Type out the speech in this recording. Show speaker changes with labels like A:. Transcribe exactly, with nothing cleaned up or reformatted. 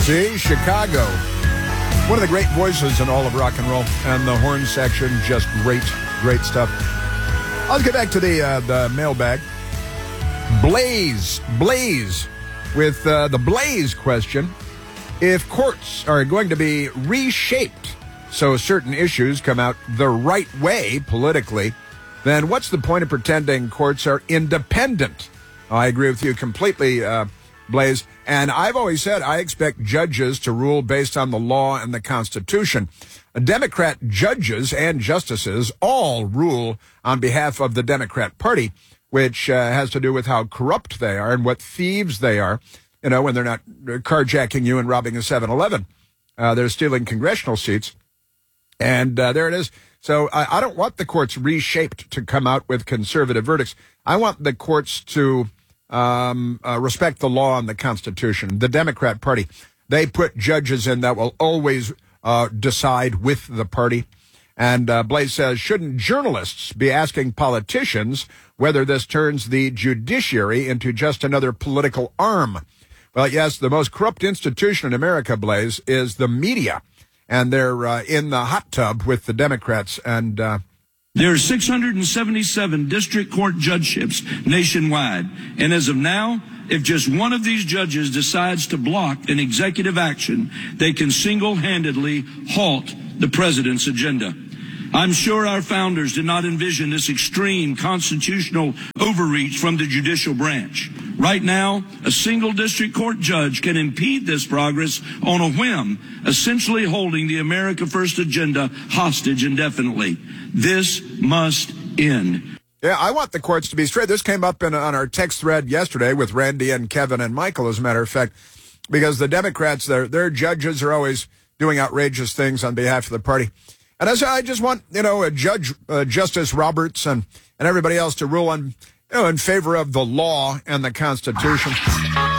A: See, Chicago. One of the great voices in all of rock and roll. And the horn section, just great, great stuff. I'll get back to the uh, the mailbag. Blaze, Blaze, with uh, the Blaze question. If courts are going to be reshaped so certain issues come out the right way politically, then what's the point of pretending courts are independent? I agree with you completely, uh, Blaze. And I've always said I expect judges to rule based on the law and the Constitution. Democrat judges and justices all rule on behalf of the Democrat Party, which uh, has to do with how corrupt they are and what thieves they are. You know, when they're not carjacking you and robbing a seven eleven. Uh, they're stealing congressional seats. And uh, there it is. So I, I don't want the courts reshaped to come out with conservative verdicts. I want the courts to um, uh, respect the law and the Constitution. The Democrat Party, they put judges in that will always uh, decide with the party. And uh, Blaze says, shouldn't journalists be asking politicians whether this turns the judiciary into just another political arm? Well, yes, the most corrupt institution in America, Blaze, is the media. And they're uh, in the hot tub with the Democrats. And uh,
B: there are six hundred seventy-seven district court judgeships nationwide. And as of now, if just one of these judges decides to block an executive action, they can single-handedly halt the president's agenda. I'm sure our founders did not envision this extreme constitutional overreach from the judicial branch. Right now, a single district court judge can impede this progress on a whim, essentially holding the America First agenda hostage indefinitely. This must end.
A: Yeah, I want the courts to be straight. This came up in, on our text thread yesterday with Randy and Kevin and Michael, as a matter of fact, because the Democrats, their, their judges are always doing outrageous things on behalf of the party. And as I just want, you know, a Judge uh, Justice Roberts and, and everybody else to rule on, you know, in favor of the law and the Constitution.